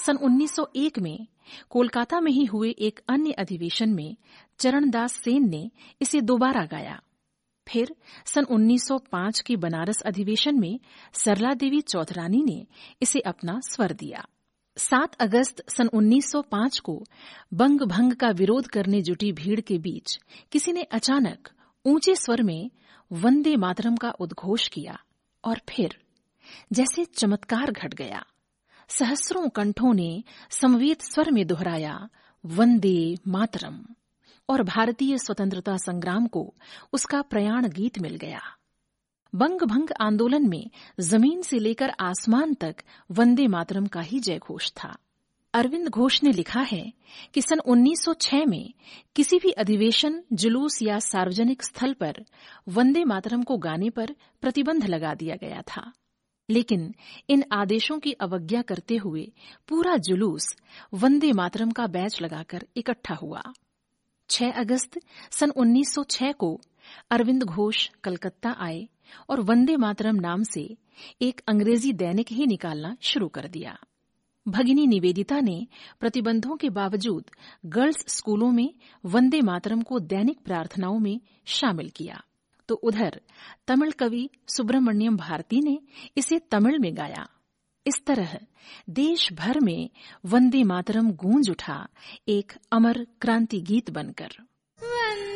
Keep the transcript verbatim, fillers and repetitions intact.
सन उन्नीस सौ एक में कोलकाता में ही हुए एक अन्य अधिवेशन में चरणदास सेन ने इसे दोबारा गाया। फिर सन उन्नीस सौ पाँच के बनारस अधिवेशन में सरला देवी चौधरानी ने इसे अपना स्वर दिया। सात अगस्त सन उन्नीस सौ पाँच को बंग भंग का विरोध करने जुटी भीड़ के बीच किसी ने अचानक ऊंचे स्वर में वंदे मातरम का उद्घोष किया और फिर जैसे चमत्कार घट गया। सहस्रों कंठों ने समवेत स्वर में दोहराया वंदे मातरम और भारतीय स्वतंत्रता संग्राम को उसका प्रयाण गीत मिल गया। बंग भंग आंदोलन में जमीन से लेकर आसमान तक वंदे मातरम का ही जय घोष था। अरविंद घोष ने लिखा है कि सन उन्नीस सौ छह में किसी भी अधिवेशन, जुलूस या सार्वजनिक स्थल पर वंदे मातरम को गाने पर प्रतिबंध लगा दिया गया था, लेकिन इन आदेशों की अवज्ञा करते हुए पूरा जुलूस वंदे मातरम का बैच लगाकर इकट्ठा हुआ। छह अगस्त सन उन्नीस सौ छह को अरविंद घोष कलकत्ता आए और वंदे मातरम नाम से एक अंग्रेजी दैनिक ही निकालना शुरू कर दिया। भगिनी निवेदिता ने प्रतिबंधों के बावजूद गर्ल्स स्कूलों में वंदे मातरम को दैनिक प्रार्थनाओं में शामिल किया, तो उधर तमिल कवि सुब्रमण्यम भारती ने इसे तमिल में गाया। इस तरह देश भर में वंदे मातरम गूंज उठा, एक अमर क्रांति गीत बनकर।